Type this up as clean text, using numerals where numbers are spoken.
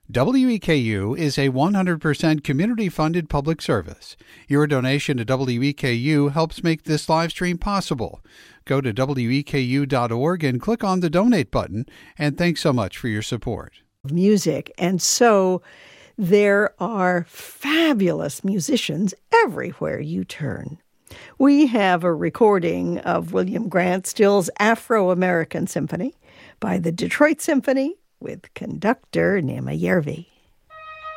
WEKU is a 100% community-funded public service. Your donation to WEKU helps make this live stream possible. Go to weku.org and click on the donate button, and thanks so much for your support. Music, and so there are fabulous musicians everywhere you turn. We have a recording of William Grant Still's Afro-American Symphony by the Detroit Symphony with conductor Nema Järvi.